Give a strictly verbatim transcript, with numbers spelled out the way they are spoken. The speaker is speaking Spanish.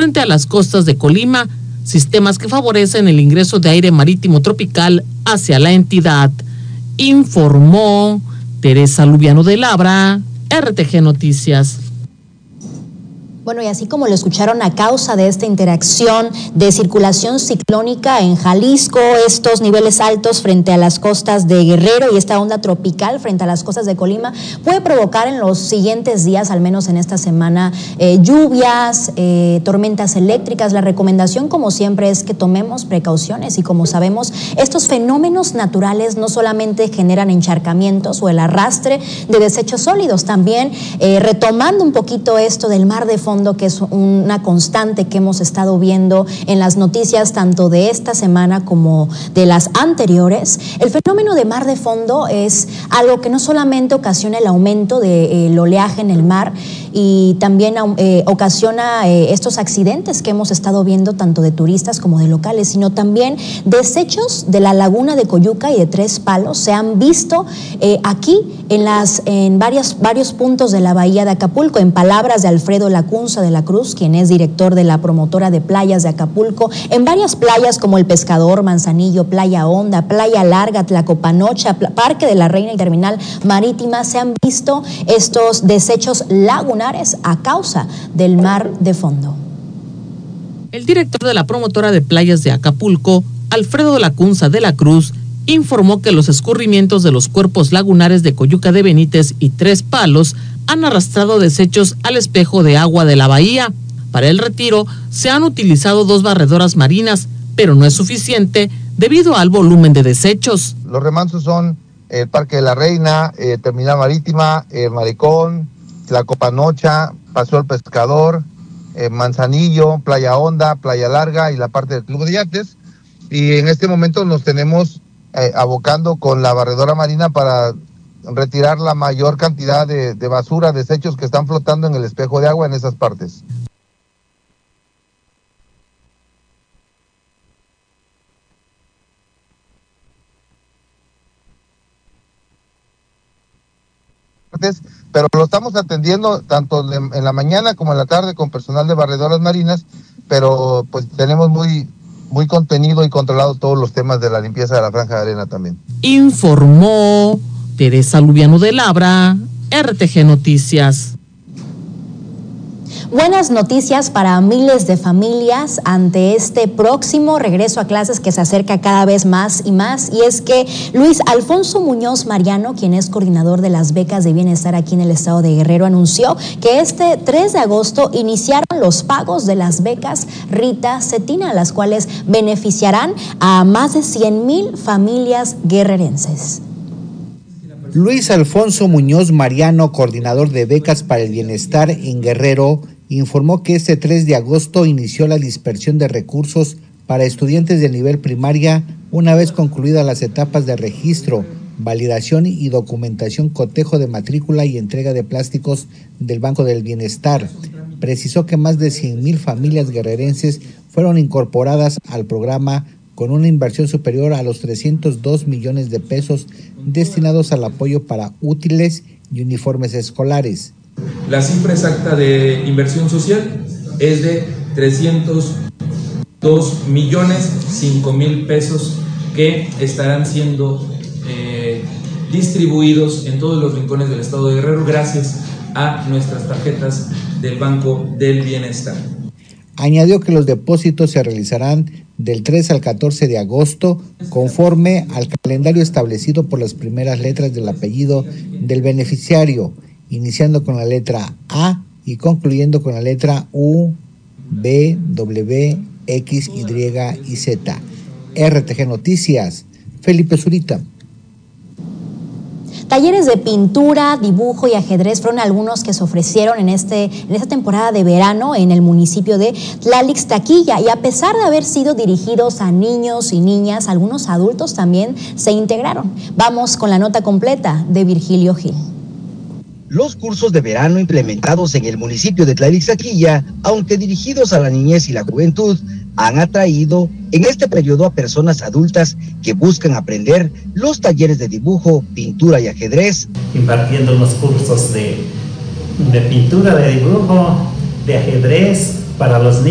frente a las costas de Colima, sistemas que favorecen el ingreso de aire marítimo tropical hacia la entidad, informó Teresa Lubiano de Labra, R T G Noticias. Bueno, y así como lo escucharon, a causa de esta interacción de circulación ciclónica en Jalisco, estos niveles altos frente a las costas de Guerrero y esta onda tropical frente a las costas de Colima, puede provocar en los siguientes días, al menos en esta semana, eh, lluvias, eh, tormentas eléctricas. La recomendación, como siempre, es que tomemos precauciones y, como sabemos, estos fenómenos naturales no solamente generan encharcamientos o el arrastre de desechos sólidos, también eh, retomando un poquito esto del mar de fondo, que es una constante que hemos estado viendo en las noticias tanto de esta semana como de las anteriores. El fenómeno de mar de fondo es algo que no solamente ocasiona el aumento del oleaje en el mar y también eh, ocasiona eh, estos accidentes que hemos estado viendo tanto de turistas como de locales, sino también desechos de la laguna de Coyuca y de Tres Palos se han visto eh, aquí en, las, en varias, varios puntos de la bahía de Acapulco. En palabras de Alfredo Lacunza de la Cruz, quien es director de la promotora de playas de Acapulco, en varias playas como El Pescador, Manzanillo, Playa Honda, Playa Larga, Tlacopanocha, Parque de la Reina y Terminal Marítima, se han visto estos desechos lagunares a causa del mar de fondo. El director de la promotora de playas de Acapulco, Alfredo Lacunza de la Cruz, informó que los escurrimientos de los cuerpos lagunares de Coyuca de Benítez y Tres Palos han arrastrado desechos al espejo de agua de la bahía. Para el retiro se han utilizado dos barredoras marinas, pero no es suficiente debido al volumen de desechos. Los remansos son el Parque de la Reina, eh, Terminal Marítima, el Malecón, Tlacopanocha, Paseo El Pescador, eh, Manzanillo, Playa Honda, Playa Larga y la parte del Club de Yates. Y en este momento nos tenemos eh, abocando con la barredora marina para retirar la mayor cantidad de, de basura, desechos que están flotando en el espejo de agua en esas partes. Pero lo estamos atendiendo tanto en la mañana como en la tarde con personal de barredoras marinas, pero pues tenemos muy, muy contenido y controlado todos los temas de la limpieza de la franja de arena también. Informó Teresa Lubiano de Labra, R T G Noticias. Buenas noticias para miles de familias ante este próximo regreso a clases que se acerca cada vez más y más, y es que Luis Alfonso Muñoz Mariano, quien es coordinador de las becas de bienestar aquí en el estado de Guerrero, anunció que este tres de agosto iniciaron los pagos de las becas Rita Cetina, las cuales beneficiarán a más de cien mil familias guerrerenses. Luis Alfonso Muñoz Mariano, coordinador de becas para el bienestar en Guerrero, informó que este tres de agosto inició la dispersión de recursos para estudiantes de nivel primaria una vez concluidas las etapas de registro, validación y documentación, cotejo de matrícula y entrega de plásticos del Banco del Bienestar. Precisó que más de cien mil familias guerrerenses fueron incorporadas al programa con una inversión superior a los trescientos dos millones de pesos destinados al apoyo para útiles y uniformes escolares. La cifra exacta de inversión social es de trescientos dos millones cinco mil pesos que estarán siendo eh, distribuidos en todos los rincones del estado de Guerrero gracias a nuestras tarjetas del Banco del Bienestar. Añadió que los depósitos se realizarán del tres al catorce de agosto conforme al calendario establecido por las primeras letras del apellido del beneficiario, iniciando con la letra A y concluyendo con la letra U, B, W, X, Y y Z. R T G Noticias, Felipe Zurita. Talleres de pintura, dibujo y ajedrez fueron algunos que se ofrecieron en, este, en esta temporada de verano en el municipio de Tlalixtaquilla, y a pesar de haber sido dirigidos a niños y niñas, algunos adultos también se integraron. Vamos con la nota completa de Virgilio Gil. Los cursos de verano implementados en el municipio de Tlalixtaquilla, aunque dirigidos a la niñez y la juventud, han atraído en este periodo a personas adultas que buscan aprender los talleres de dibujo, pintura y ajedrez. Impartiendo los cursos de, de pintura, de dibujo, de ajedrez para los niños.